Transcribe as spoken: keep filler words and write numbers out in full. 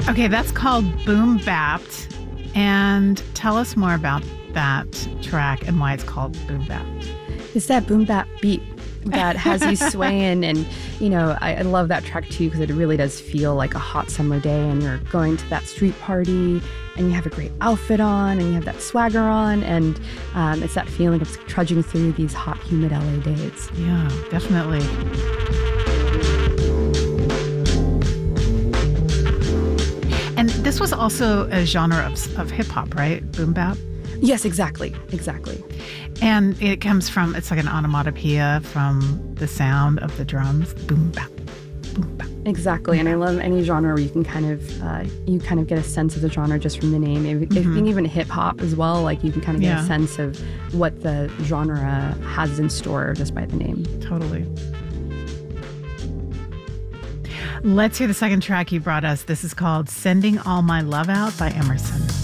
Okay, that's called Boom Bapped. And tell us more about that track and why it's called Boom Bapped. It's that boom bap beat that has you swaying. And, you know, I, I love that track too because it really does feel like a hot summer day and you're going to that street party and you have a great outfit on and you have that swagger on. And um, it's that feeling of trudging through these hot, humid L A days. Yeah, definitely. And this was also a genre of, of hip hop, right? Boom bap? Yes, exactly. Exactly. And it comes from, it's like an onomatopoeia from the sound of the drums. Boom bap. Boom bap. Exactly. And I love any genre where you can kind of, uh, you kind of get a sense of the genre just from the name. If, mm-hmm. if you think even hip hop as well, like you can kind of get yeah. a sense of what the genre has in store just by the name. Totally. Let's hear the second track you brought us. This is called Sending All My Love Out by Emerson.